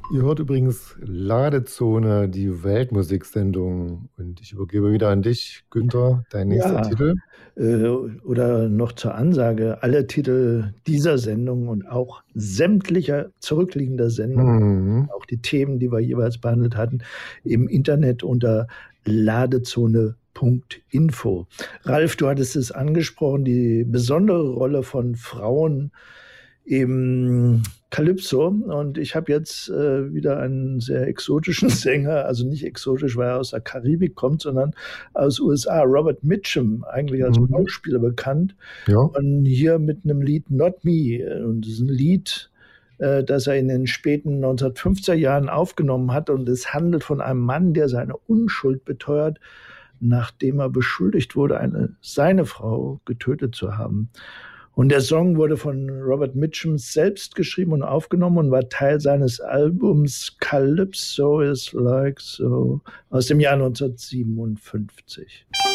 Ihr hört übrigens Ladezone, die Weltmusiksendung. Und ich übergebe wieder an dich, Günther, dein nächster Ja, Titel. oder noch zur Ansage, alle Titel dieser Sendung und auch sämtlicher zurückliegender Sendungen, Mhm. auch die Themen, die wir jeweils behandelt hatten, im Internet unter ladezone.info. Ralf, du hattest es angesprochen, die besondere Rolle von Frauen im Calypso. Und ich habe jetzt wieder einen sehr exotischen Sänger, also nicht exotisch, weil er aus der Karibik kommt, sondern aus USA, Robert Mitchum, eigentlich als Mhm. Schauspieler bekannt. Ja. Und hier mit einem Lied Not Me. Und das ist ein Lied, das er in den späten 1950er Jahren aufgenommen hat. Und es handelt von einem Mann, der seine Unschuld beteuert, nachdem er beschuldigt wurde, seine Frau getötet zu haben. Und der Song wurde von Robert Mitchum selbst geschrieben und aufgenommen und war Teil seines Albums Calypso is Like So aus dem Jahr 1957.